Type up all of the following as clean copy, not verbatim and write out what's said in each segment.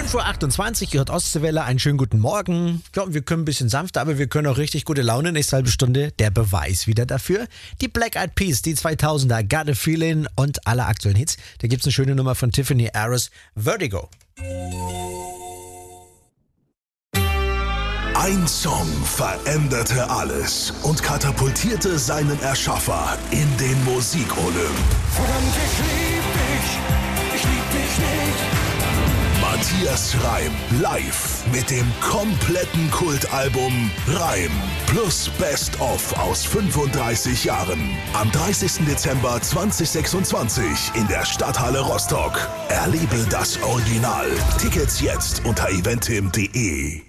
5:28 Uhr, ihr hört Ostseewelle, einen schönen guten Morgen. Ich glaube, wir können ein bisschen sanfter, aber wir können auch richtig gute Laune. Nächste halbe Stunde, der Beweis wieder dafür. Die Black Eyed Peas, die 2000er, Got a Feeling und alle aktuellen Hits. Da gibt es eine schöne Nummer von Tiffany Harris, Vertigo. Ein Song veränderte alles und katapultierte seinen Erschaffer in den Musikolymp. Verdammt, ich lieb dich nicht. Matthias Reim live mit dem kompletten Kultalbum Reim plus Best of aus 35 Jahren. Am 30. Dezember 2026 in der Stadthalle Rostock. Erlebe das Original. Tickets jetzt unter eventim.de.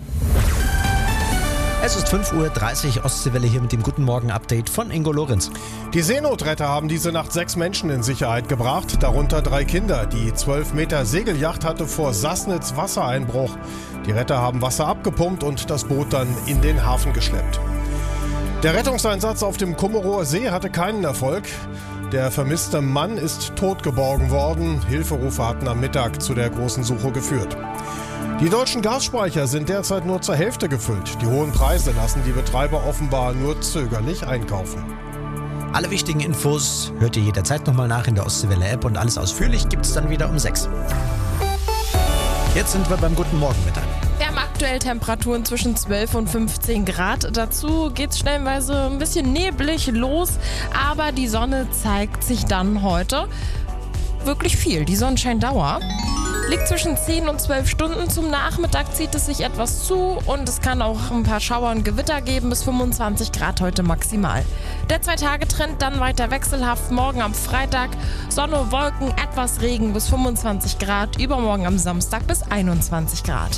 Es ist 5:30 Uhr, Ostseewelle hier mit dem Guten Morgen-Update von Ingo Lorenz. Die Seenotretter haben diese Nacht 6 Menschen in Sicherheit gebracht, darunter 3 Kinder. Die 12 Meter Segelyacht hatte vor Sassnitz Wassereinbruch. Die Retter haben Wasser abgepumpt und das Boot dann in den Hafen geschleppt. Der Rettungseinsatz auf dem Kummerower See hatte keinen Erfolg. Der vermisste Mann ist tot geborgen worden. Hilferufe hatten am Mittag zu der großen Suche geführt. Die deutschen Gasspeicher sind derzeit nur zur Hälfte gefüllt. Die hohen Preise lassen die Betreiber offenbar nur zögerlich einkaufen. Alle wichtigen Infos hört ihr jederzeit nochmal nach in der Ostseewelle-App und alles ausführlich gibt es dann wieder um 6. Jetzt sind wir beim Guten Morgen mit einem. Wir haben aktuell Temperaturen zwischen 12 und 15 Grad. Dazu geht es stellenweise ein bisschen neblig los, aber die Sonne zeigt sich dann heute wirklich viel. Die Sonnenscheindauer liegt zwischen 10 und 12 Stunden. Zum Nachmittag zieht es sich etwas zu und es kann auch ein paar Schauer und Gewitter geben, bis 25 Grad heute maximal. Der 2-Tage-Trend dann weiter wechselhaft. Morgen am Freitag Sonne, Wolken, etwas Regen bis 25 Grad. Übermorgen am Samstag bis 21 Grad.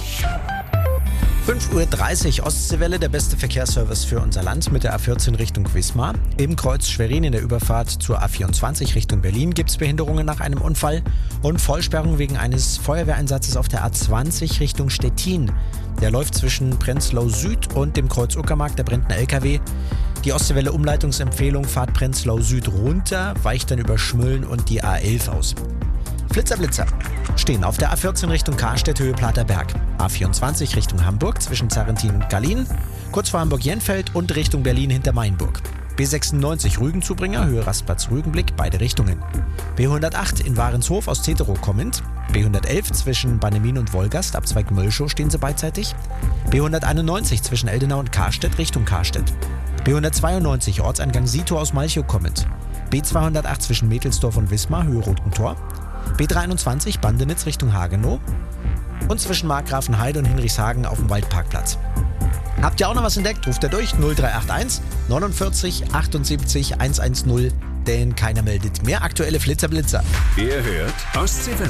5:30 Uhr, Ostseewelle, der beste Verkehrsservice für unser Land mit der A14 Richtung Wismar. Im Kreuz Schwerin in der Überfahrt zur A24 Richtung Berlin gibt es Behinderungen nach einem Unfall und Vollsperrung wegen eines Feuerwehreinsatzes auf der A20 Richtung Stettin. Der läuft zwischen Prenzlau Süd und dem Kreuz Uckermark, der brennt ein LKW. Die Ostseewelle Umleitungsempfehlung, fahrt Prenzlau Süd runter, weicht dann über Schmölln und die A11 aus. Blitzer stehen auf der A14 Richtung Karstedt, Höhe Platerberg. A24 Richtung Hamburg zwischen Zarrentin und Gallien, kurz vor Hamburg-Jenfeld und Richtung Berlin hinter Mainburg. B96 Rügenzubringer, Höhe Rastplatz Rügenblick, beide Richtungen. B108 in Warenshof aus Teterow kommend. B111 zwischen Bannemin und Wolgast, Abzweig Mölschow stehen sie beidseitig. B191 zwischen Eldenau und Karstedt Richtung Karstedt. B192 Ortseingang Sito aus Malchow kommend. B208 zwischen Mädelsdorf und Wismar, Höhe Rotentor. B23 Bandenitz Richtung Hagenow und zwischen Markgrafenheide und Hinrichshagen auf dem Waldparkplatz. Habt ihr auch noch was entdeckt? Ruft ihr durch 0381 49 78 110, denn keiner meldet mehr aktuelle Blitzer. Ihr hört Ostseewelle.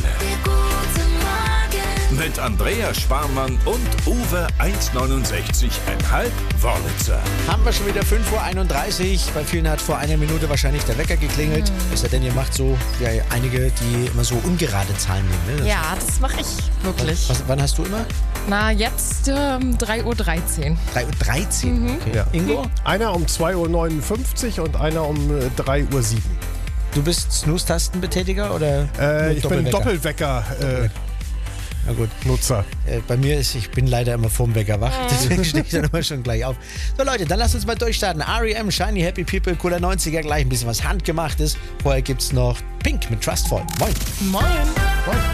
Mit Andreas Sparmann und Uwe 1,69,5 Wörlitzer. Haben wir schon wieder 5:31 Uhr. Bei vielen hat vor einer Minute wahrscheinlich der Wecker geklingelt. Es sei denn, ihr macht so wie einige, die immer so ungerade Zahlen nehmen. Ne? Ja, das mache ich wirklich. Wann hast du immer? Na, jetzt 3:13 Uhr. 3:13 Uhr? Okay. Ja. Ingo? Einer um 2:59 Uhr und einer um 3:07 Uhr. Du bist Snooze-Tastenbetätiger oder Ich bin Doppelwecker. Na gut. Nutzer. Bei mir ist, ich bin leider immer vorm Wecker wach, deswegen stehe ich dann immer schon gleich auf. So Leute, dann lasst uns mal durchstarten. R.E.M., Shiny Happy People, cooler 90er, gleich ein bisschen was Handgemachtes. Vorher gibt's noch Pink mit Trustful. Moin. Moin. Moin.